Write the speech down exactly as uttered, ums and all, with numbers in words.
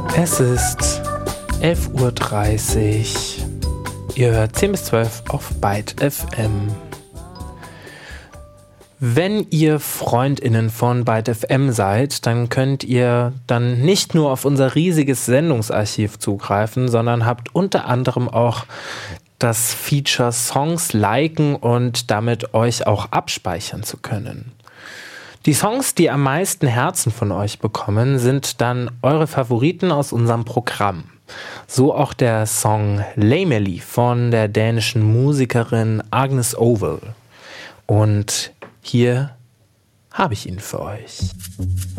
Es ist elf Uhr dreißig. Ihr hört zehn bis zwölf auf Byte F M. Wenn ihr FreundInnen von Byte F M seid, dann könnt ihr dann nicht nur auf unser riesiges Sendungsarchiv zugreifen, sondern habt unter anderem auch das Feature Songs liken und damit euch auch abspeichern zu können. Die Songs, die am meisten Herzen von euch bekommen, sind dann eure Favoriten aus unserem Programm. So auch der Song Lamely von der dänischen Musikerin Agnes Ovel. Und hier habe ich ihn für euch.